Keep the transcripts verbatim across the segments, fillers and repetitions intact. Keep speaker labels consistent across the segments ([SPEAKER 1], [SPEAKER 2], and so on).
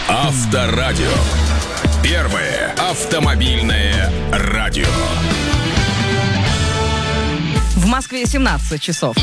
[SPEAKER 1] Авторадио. Первое автомобильное радио.
[SPEAKER 2] В Москве семнадцать часов.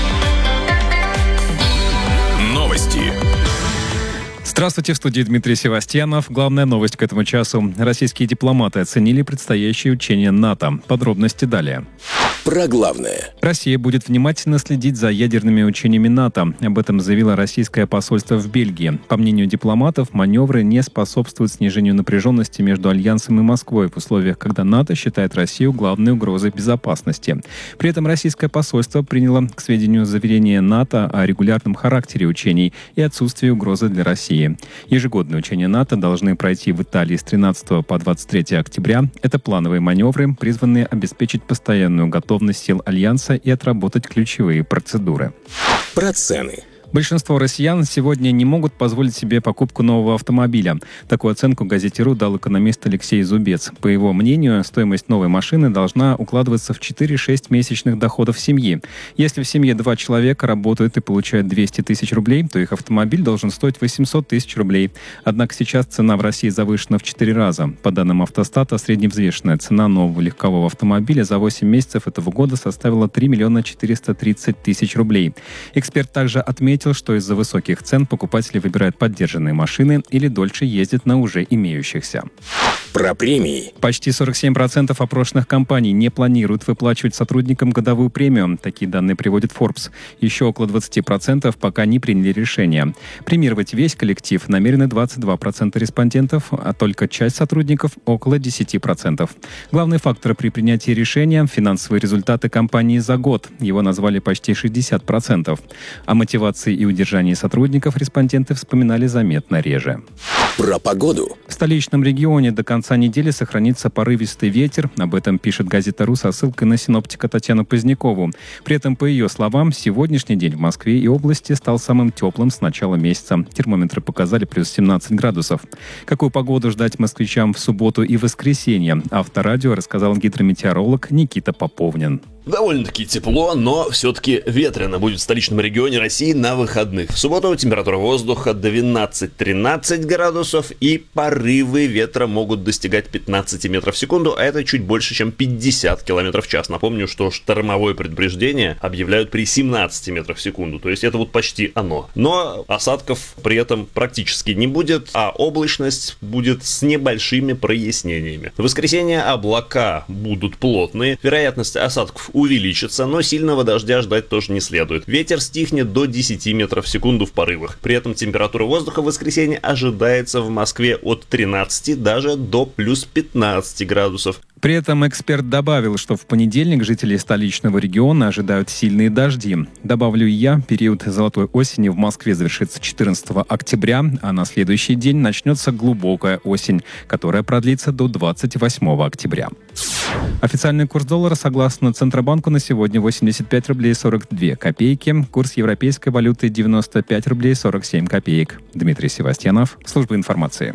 [SPEAKER 1] Новости.
[SPEAKER 3] Здравствуйте, в студии Дмитрий Севастьянов. Главная новость к этому часу. Российские дипломаты оценили предстоящие учения НАТО. Подробности далее.
[SPEAKER 1] Про главное.
[SPEAKER 3] Россия будет внимательно следить за ядерными учениями НАТО. Об этом заявило российское посольство в Бельгии. По мнению дипломатов, маневры не способствуют снижению напряженности между Альянсом и Москвой в условиях, когда НАТО считает Россию главной угрозой безопасности. При этом российское посольство приняло к сведению заверение НАТО о регулярном характере учений и отсутствии угрозы для России. Ежегодные учения НАТО должны пройти в Италии с тринадцатого по двадцать третье октября. Это плановые маневры, призванные обеспечить постоянную готовность сил Альянса и отработать ключевые процедуры.
[SPEAKER 1] Про цены.
[SPEAKER 3] Большинство россиян сегодня не могут позволить себе покупку нового автомобиля. Такую оценку газете «Ру» дал экономист Алексей Зубец. По его мнению, стоимость новой машины должна укладываться в четыре-шесть месячных доходов семьи. Если в семье два человека работают и получают двести тысяч рублей, то их автомобиль должен стоить восемьсот тысяч рублей. Однако сейчас цена в России завышена в четыре раза. По данным Автостата, средневзвешенная цена нового легкового автомобиля за восемь месяцев этого года составила три миллиона четыреста тридцать тысяч рублей. Эксперт также отметил, что из-за высоких цен покупатели выбирают поддержанные машины или дольше ездят на уже имеющихся.
[SPEAKER 1] Про премии.
[SPEAKER 3] Почти сорок семь процентов опрошенных компаний не планируют выплачивать сотрудникам годовую премию. Такие данные приводит Forbes. Еще около двадцать процентов пока не приняли решение. Премировать весь коллектив намерены двадцать два процента респондентов, а только часть сотрудников – около десять процентов. Главные факторы при принятии решения – финансовые результаты компании за год. Его назвали почти шестьдесят процентов. О мотивации и удержании сотрудников респонденты вспоминали заметно реже.
[SPEAKER 1] Про погоду.
[SPEAKER 3] В столичном регионе до конца недели сохранится порывистый ветер. Об этом пишет газета «Ру» со ссылкой на синоптика Татьяну Позднякову. При этом, по ее словам, сегодняшний день в Москве и области стал самым теплым с начала месяца. Термометры показали плюс семнадцать градусов. Какую погоду ждать москвичам в субботу и воскресенье? Авторадио рассказал гидрометеоролог Никита Поповнин.
[SPEAKER 4] Довольно-таки тепло, но все-таки ветрено будет в столичном регионе России на выходных. В субботу температура воздуха двенадцать-тринадцать градусов, и порывы ветра могут достигать пятнадцать метров в секунду, а это чуть больше, чем пятьдесят километров в час. Напомню, что штормовое предупреждение объявляют при семнадцати метрах в секунду, то есть это вот почти оно. Но осадков при этом практически не будет, а облачность будет с небольшими прояснениями. В воскресенье облака будут плотные, вероятность осадков увеличится, но сильного дождя ждать тоже не следует. Ветер стихнет до десяти метров в секунду в порывах. При этом температура воздуха в воскресенье ожидается в Москве от тринадцати даже до плюс пятнадцати градусов.
[SPEAKER 3] При этом эксперт добавил, что в понедельник жители столичного региона ожидают сильные дожди. Добавлю и я, период золотой осени в Москве завершится четырнадцатого октября, а на следующий день начнется глубокая осень, которая продлится до двадцать восьмого октября. Официальный курс доллара, согласно Центробанку, на сегодня восемьдесят пять рублей сорок две копейки. Курс европейской валюты девяносто пять рублей сорок семь копеек. Дмитрий Севастьянов, служба информации.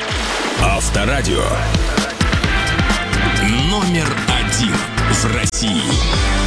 [SPEAKER 1] Авторадио. Номер один в России.